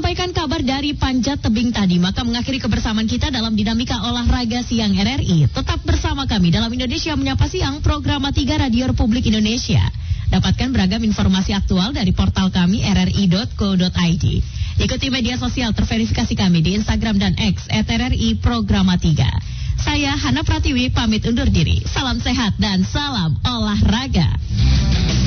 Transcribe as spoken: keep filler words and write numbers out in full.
menyampaikan kabar dari Panjat Tebing tadi, maka mengakhiri kebersamaan kita dalam dinamika olahraga siang R R I. Tetap bersama kami dalam Indonesia Menyapa Siang, program tiga Radio Republik Indonesia. Dapatkan beragam informasi aktual dari portal kami r r i dot co dot i d. Ikuti media sosial terverifikasi kami di Instagram dan X et r r i Programa tiga. Saya Hana Pratiwi pamit undur diri. Salam sehat dan salam olahraga.